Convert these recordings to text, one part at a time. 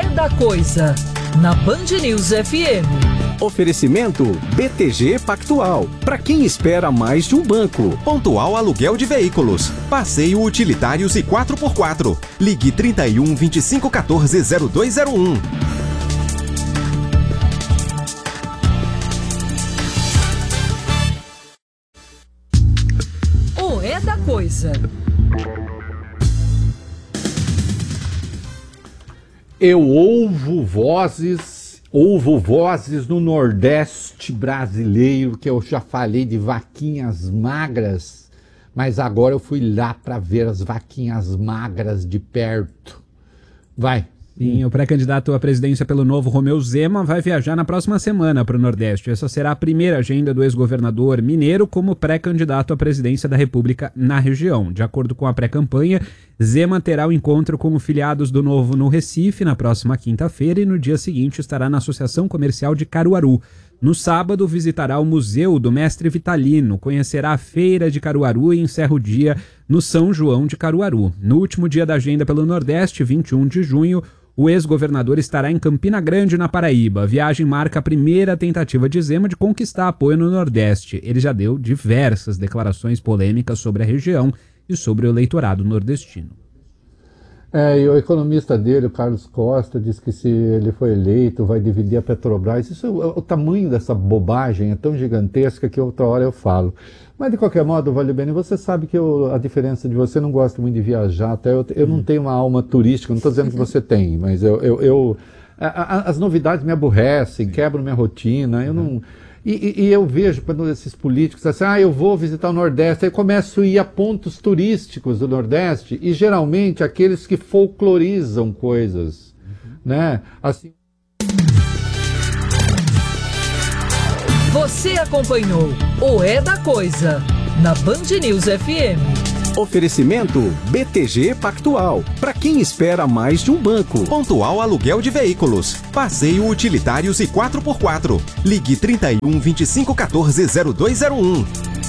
da Coisa, na Band News FM. Oferecimento BTG Pactual. Para quem espera mais de um banco. Pontual Aluguel de Veículos. Passeio Utilitários e 4x4. Ligue 31 25 14 0201. O É da Coisa. Eu ouvo vozes no Nordeste brasileiro, que eu já falei de vaquinhas magras, mas agora eu fui lá para ver as vaquinhas magras de perto. Vai. Sim, o pré-candidato à presidência pelo Novo, Romeu Zema, vai viajar na próxima semana para o Nordeste. Essa será a primeira agenda do ex-governador mineiro como pré-candidato à presidência da República na região. De acordo com a pré-campanha, Zema terá o encontro com filiados do Novo no Recife na próxima quinta-feira e no dia seguinte estará na Associação Comercial de Caruaru. No sábado, visitará o Museu do Mestre Vitalino, conhecerá a Feira de Caruaru e encerra o dia no São João de Caruaru. No último dia da agenda pelo Nordeste, 21 de junho, o ex-governador estará em Campina Grande, na Paraíba. A viagem marca a primeira tentativa de Zema de conquistar apoio no Nordeste. Ele já deu diversas declarações polêmicas sobre a região e sobre o eleitorado nordestino. E o economista dele, o Carlos Costa, diz que se ele for eleito vai dividir a Petrobras. O tamanho dessa bobagem é tão gigantesca que outra hora eu falo. Mas de qualquer modo, Valibene, você sabe que a diferença de você, não gosta muito de viajar, até eu não tenho uma alma turística, não estou dizendo que você tem, mas as novidades me aborrecem, quebram minha rotina, eu não... E eu vejo quando esses políticos assim, eu vou visitar o Nordeste, aí começo a ir a pontos turísticos do Nordeste, e geralmente aqueles que folclorizam coisas, né? Assim... Você acompanhou o É da Coisa, na Band News FM. Oferecimento BTG Pactual. Para quem espera mais de um banco. Pontual Aluguel de Veículos. Passeio Utilitários e 4x4. Ligue 31 25 14 0201.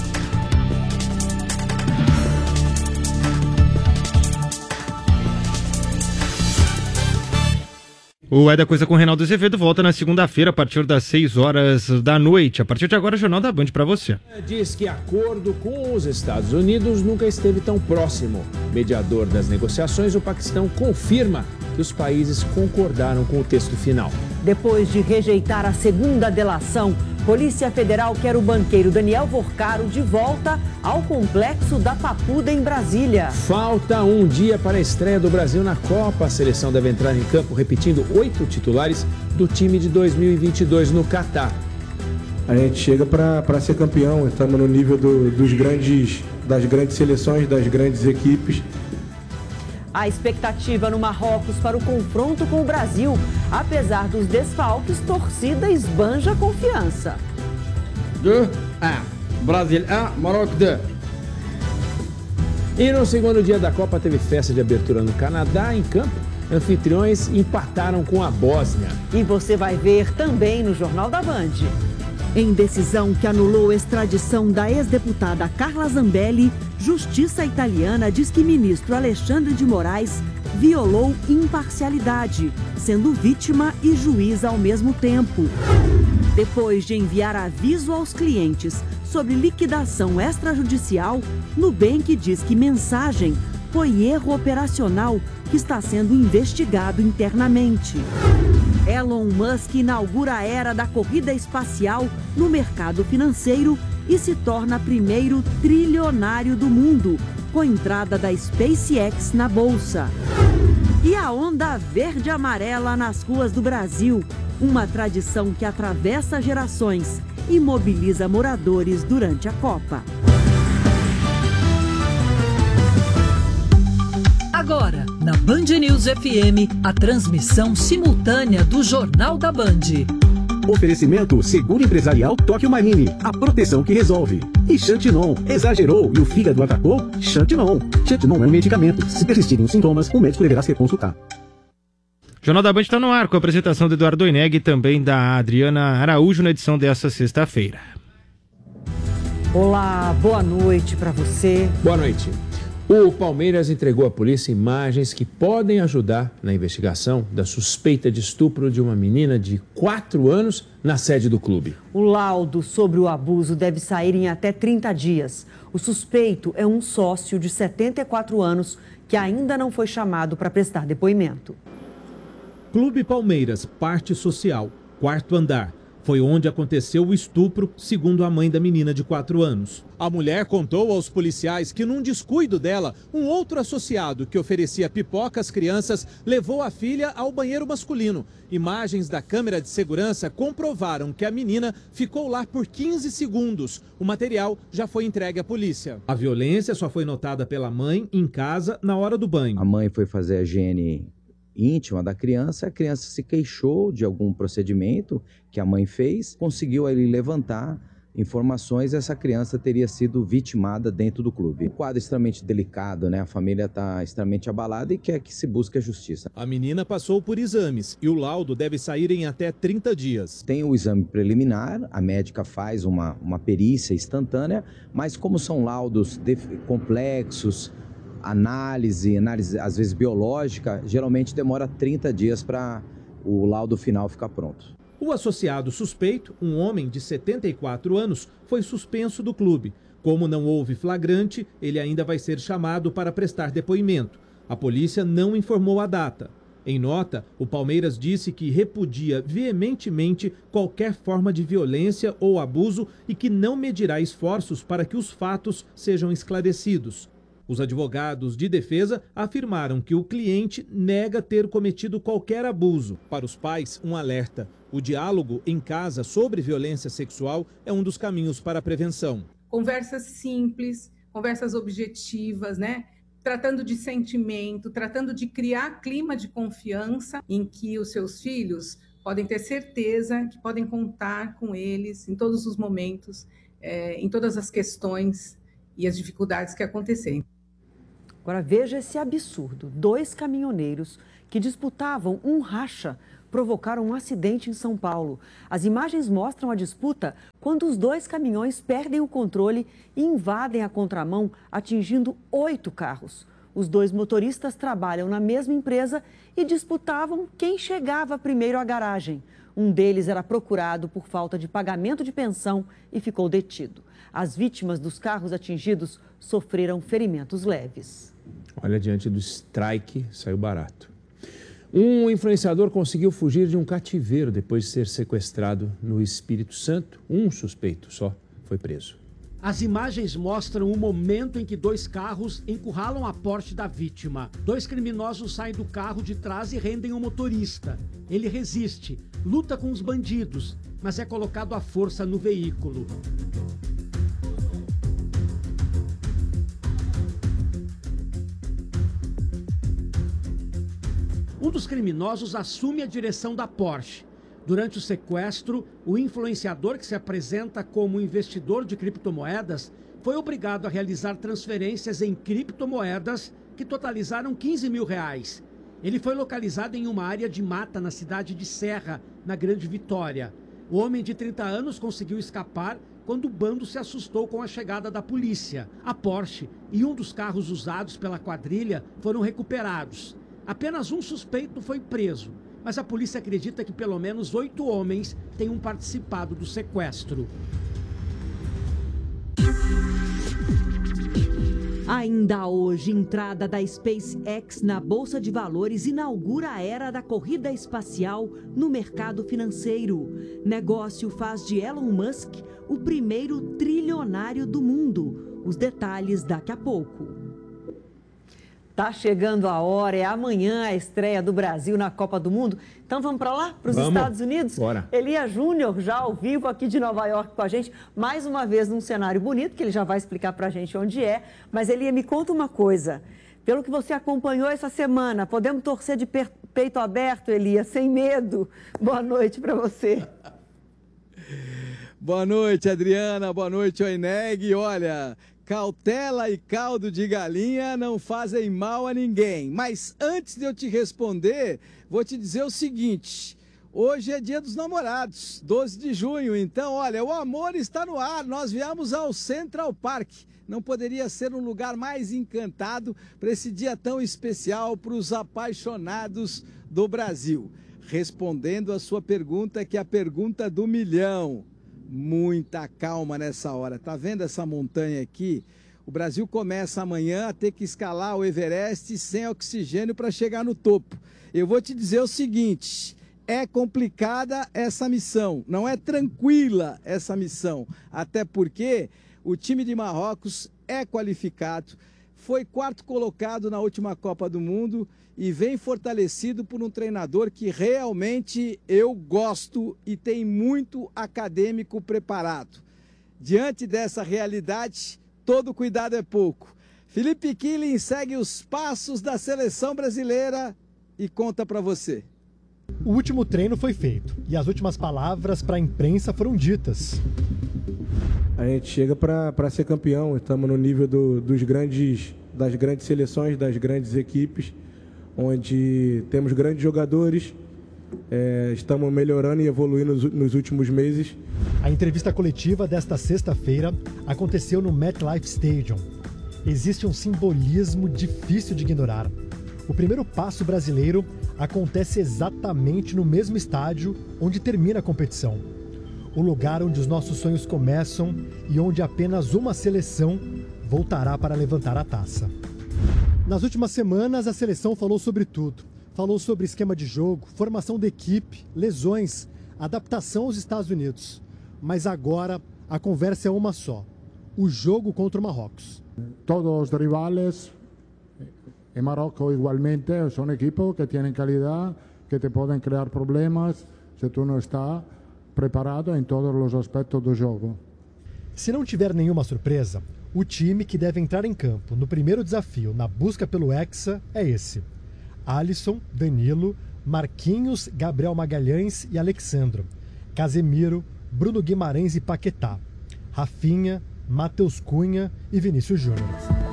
O É da Coisa com Reinaldo Azevedo volta na segunda-feira a partir das 6 horas da noite. A partir de agora, o Jornal da Band para você. Diz que acordo com os Estados Unidos nunca esteve tão próximo. Mediador das negociações, o Paquistão confirma que os países concordaram com o texto final. Depois de rejeitar a segunda delação, Polícia Federal quer o banqueiro Daniel Vorcaro de volta ao complexo da Papuda em Brasília. Falta um dia para a estreia do Brasil na Copa. A seleção deve entrar em campo repetindo 8 titulares do time de 2022 no Catar. A gente chega para ser campeão, estamos no nível das grandes seleções, das grandes equipes. A expectativa no Marrocos para o confronto com o Brasil. Apesar dos desfalques, torcida esbanja confiança. 2-1, Brasil 1, Marrocos 2. E no segundo dia da Copa teve festa de abertura no Canadá. Em campo, anfitriões empataram com a Bósnia. E você vai ver também no Jornal da Band. Em decisão que anulou a extradição da ex-deputada Carla Zambelli, Justiça italiana diz que ministro Alexandre de Moraes violou imparcialidade, sendo vítima e juiz ao mesmo tempo. Depois de enviar aviso aos clientes sobre liquidação extrajudicial, Nubank diz que mensagem foi erro operacional que está sendo investigado internamente. Elon Musk inaugura a era da corrida espacial no mercado financeiro e se torna primeiro trilionário do mundo, com a entrada da SpaceX na bolsa. E a onda verde-amarela nas ruas do Brasil, uma tradição que atravessa gerações e mobiliza moradores durante a Copa. Agora, na Band News FM, a transmissão simultânea do Jornal da Band. Oferecimento Seguro Empresarial Tóquio Marine, a proteção que resolve. E Xantinon, exagerou e o fígado atacou? Xantinon. Xantinon é um medicamento. Se persistirem os sintomas, o médico deverá ser consultado. Jornal da Band está no ar com a apresentação do Eduardo Oineg e também da Adriana Araújo na edição desta sexta-feira. Olá, boa noite para você. Boa noite. O Palmeiras entregou à polícia imagens que podem ajudar na investigação da suspeita de estupro de uma menina de 4 anos na sede do clube. O laudo sobre o abuso deve sair em até 30 dias. O suspeito é um sócio de 74 anos que ainda não foi chamado para prestar depoimento. Clube Palmeiras, parte social, 4º andar. Foi onde aconteceu o estupro, segundo a mãe da menina de 4 anos. A mulher contou aos policiais que, num descuido dela, um outro associado que oferecia pipoca às crianças levou a filha ao banheiro masculino. Imagens da câmera de segurança comprovaram que a menina ficou lá por 15 segundos. O material já foi entregue à polícia. A violência só foi notada pela mãe em casa na hora do banho. A mãe foi fazer a higiene íntima da criança, a criança se queixou de algum procedimento que a mãe fez, conseguiu ali levantar informações, essa criança teria sido vitimada dentro do clube. Um quadro extremamente delicado, né? A família está extremamente abalada e quer que se busque a justiça. A menina passou por exames e o laudo deve sair em até 30 dias. Tem o exame preliminar, a médica faz uma perícia instantânea, mas como são laudos complexos, análise às vezes biológica, geralmente demora 30 dias para o laudo final ficar pronto. O associado suspeito, um homem de 74 anos, foi suspenso do clube. Como não houve flagrante, ele ainda vai ser chamado para prestar depoimento. A polícia não informou a data. Em nota, o Palmeiras disse que repudia veementemente qualquer forma de violência ou abuso e que não medirá esforços para que os fatos sejam esclarecidos. Os advogados de defesa afirmaram que o cliente nega ter cometido qualquer abuso. Para os pais, um alerta. O diálogo em casa sobre violência sexual é um dos caminhos para a prevenção. Conversas simples, conversas objetivas, né? Tratando de sentimento, tratando de criar clima de confiança em que os seus filhos podem ter certeza que podem contar com eles em todos os momentos, em todas as questões e as dificuldades que acontecerem. Agora veja esse absurdo. 2 caminhoneiros que disputavam um racha provocaram um acidente em São Paulo. As imagens mostram a disputa quando os 2 caminhões perdem o controle e invadem a contramão, atingindo 8 carros. Os 2 motoristas trabalham na mesma empresa e disputavam quem chegava primeiro à garagem. Um deles era procurado por falta de pagamento de pensão e ficou detido. As vítimas dos carros atingidos sofreram ferimentos leves. Olha, diante do strike, saiu barato. Um influenciador conseguiu fugir de um cativeiro depois de ser sequestrado no Espírito Santo. Um suspeito só foi preso. As imagens mostram o momento em que 2 carros encurralam a Porsche da vítima. 2 criminosos saem do carro de trás e rendem o motorista. Ele resiste, luta com os bandidos, mas é colocado à força no veículo. Um dos criminosos assume a direção da Porsche. Durante o sequestro, o influenciador, que se apresenta como investidor de criptomoedas, foi obrigado a realizar transferências em criptomoedas que totalizaram R$15 mil. Ele foi localizado em uma área de mata na cidade de Serra, na Grande Vitória. O homem de 30 anos conseguiu escapar quando o bando se assustou com a chegada da polícia. A Porsche e um dos carros usados pela quadrilha foram recuperados. Apenas um suspeito foi preso, mas a polícia acredita que pelo menos 8 homens tenham participado do sequestro. Ainda hoje, entrada da SpaceX na Bolsa de Valores inaugura a era da corrida espacial no mercado financeiro. Negócio faz de Elon Musk o primeiro trilionário do mundo. Os detalhes daqui a pouco. Tá chegando a hora, é amanhã a estreia do Brasil na Copa do Mundo. Então vamos para lá, para os Estados Unidos? Bora. Elia Júnior já ao vivo aqui de Nova York com a gente, mais uma vez num cenário bonito, que ele já vai explicar para a gente onde é. Mas Elia, me conta uma coisa, pelo que você acompanhou essa semana, podemos torcer de peito aberto, Elia, sem medo? Boa noite para você. Boa noite, Adriana, boa noite, Oineg. Olha, cautela e caldo de galinha não fazem mal a ninguém. Mas antes de eu te responder, vou te dizer o seguinte: Hoje é dia dos namorados, 12 de junho, então olha, o amor está no ar, nós viemos ao Central Park. Não poderia ser um lugar mais encantado para esse dia tão especial para os apaixonados do Brasil. Respondendo a sua pergunta, que é a pergunta do milhão. Muita calma nessa hora, tá vendo essa montanha aqui? O Brasil começa amanhã a ter que escalar o Everest sem oxigênio para chegar no topo. Eu vou te dizer o seguinte, é complicada essa missão, não é tranquila essa missão, até porque o time de Marrocos é qualificado, foi quarto colocado na última Copa do Mundo e vem fortalecido por um treinador que realmente eu gosto e tem muito acadêmico preparado. Diante dessa realidade, todo cuidado é pouco. Felipe Killing segue os passos da seleção brasileira e conta para você. O último treino foi feito e as últimas palavras para a imprensa foram ditas. A gente chega para ser campeão, estamos no nível das grandes seleções, das grandes equipes, onde temos grandes jogadores, estamos melhorando e evoluindo nos últimos meses. A entrevista coletiva desta sexta-feira aconteceu no MetLife Stadium. Existe um simbolismo difícil de ignorar. O primeiro passo brasileiro acontece exatamente no mesmo estádio onde termina a competição. O lugar onde os nossos sonhos começam e onde apenas uma seleção voltará para levantar a taça. Nas últimas semanas, a seleção falou sobre tudo. Falou sobre esquema de jogo, formação da equipe, lesões, adaptação aos Estados Unidos. Mas agora a conversa é uma só: o jogo contra o Marrocos. Todos os rivales em Marrocos igualmente são equipos que têm qualidade, que te podem criar problemas se tu não está preparado em todos os aspectos do jogo. Se não tiver nenhuma surpresa, o time que deve entrar em campo no primeiro desafio na busca pelo Hexa é esse: Alisson, Danilo, Marquinhos, Gabriel Magalhães e Alexandro, Casemiro, Bruno Guimarães e Paquetá, Rafinha, Matheus Cunha e Vinícius Júnior.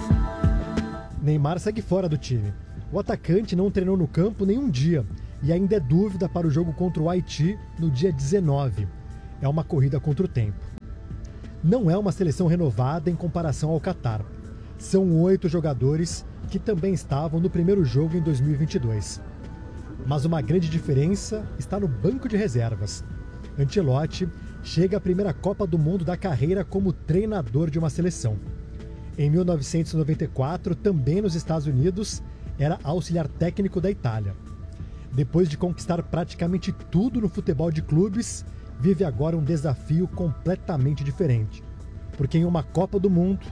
Neymar segue fora do time. O atacante não treinou no campo nenhum dia e ainda é dúvida para o jogo contra o Haiti no dia 19. É uma corrida contra o tempo. Não é uma seleção renovada em comparação ao Catar. São 8 jogadores que também estavam no primeiro jogo em 2022. Mas uma grande diferença está no banco de reservas. Ancelotti chega à primeira Copa do Mundo da carreira como treinador de uma seleção. Em 1994, também nos Estados Unidos, era auxiliar técnico da Itália. Depois de conquistar praticamente tudo no futebol de clubes, vive agora um desafio completamente diferente. Porque em uma Copa do Mundo,